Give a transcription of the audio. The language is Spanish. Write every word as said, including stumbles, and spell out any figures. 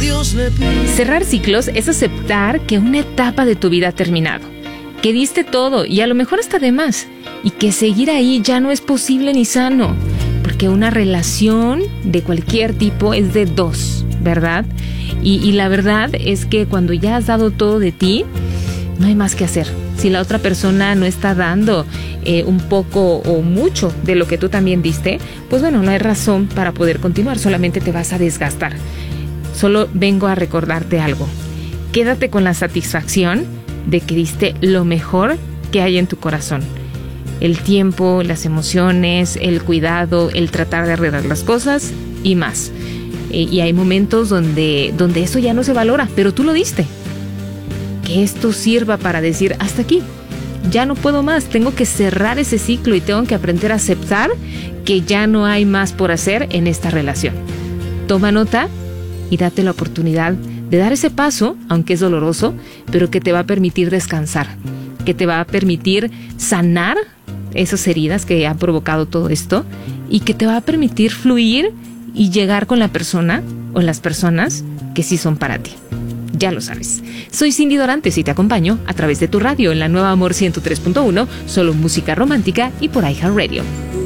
Dios le pide. Cerrar ciclos es aceptar que una etapa de tu vida ha terminado, que diste todo y a lo mejor hasta de más, y que seguir ahí ya no es posible ni sano, porque una relación de cualquier tipo es de dos, ¿verdad? Y, y la verdad es que cuando ya has dado todo de ti, no hay más que hacer. Si la otra persona no está dando eh, un poco o mucho de lo que tú también diste, pues bueno, no hay razón para poder continuar, solamente te vas a desgastar. Solo vengo a recordarte algo. Quédate con la satisfacción de que diste lo mejor que hay en tu corazón. El tiempo, las emociones, el cuidado, el tratar de arreglar las cosas y más. Eh, y hay momentos donde, donde eso ya no se valora, pero tú lo diste. Que esto sirva para decir hasta aquí, ya no puedo más, tengo que cerrar ese ciclo y tengo que aprender a aceptar que ya no hay más por hacer en esta relación. Toma nota y date la oportunidad de dar ese paso, aunque es doloroso, pero que te va a permitir descansar, que te va a permitir sanar esas heridas que han provocado todo esto y que te va a permitir fluir y llegar con la persona o las personas que sí son para ti. Ya lo sabes. Soy Cindy Dorantes y te acompaño a través de tu radio en la Nueva Amor ciento tres punto uno, solo música romántica y por iHeartRadio.